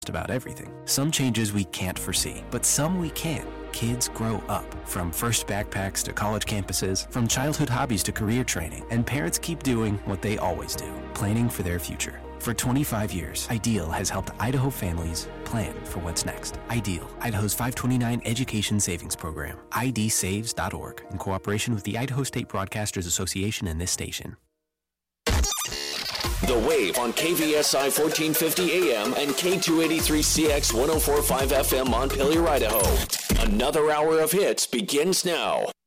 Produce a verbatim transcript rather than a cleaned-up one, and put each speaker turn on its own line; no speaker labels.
about everything. Some changes we can't foresee, but some we can. Kids grow up. From first backpacks to college campuses, from childhood hobbies to career training, and parents keep doing what they always do, planning for their future. For twenty-five years, IDEAL has helped Idaho families plan for what's next. IDEAL, Idaho's five twenty-nine Education Savings Program. I D saves dot org, in cooperation with the Idaho State Broadcasters Association and this station.
The Wave on K V S I fourteen fifty A M and K two eighty-three C X one oh four point five F M Montpelier, Idaho. Another hour of hits begins now.